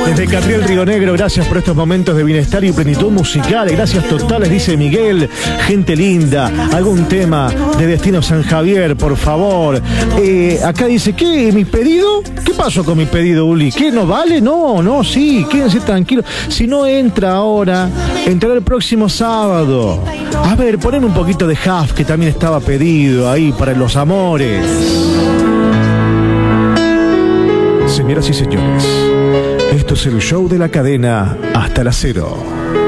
Desde Catriel, Río Negro, gracias por estos momentos de bienestar y plenitud musical. Gracias totales, dice Miguel. Gente linda. Algún tema de Destino San Javier, por favor. Acá dice, ¿qué? ¿Mi pedido? ¿Qué pasó con mi pedido, Uli? ¿Qué? ¿No vale? No, sí. Quédense tranquilos. Si no entra ahora, entrará el próximo sábado. A ver, poneme un poquito de Huff, que también estaba pedido ahí para los amores. Señoras y señores, esto es el show de la cadena Hasta las 0.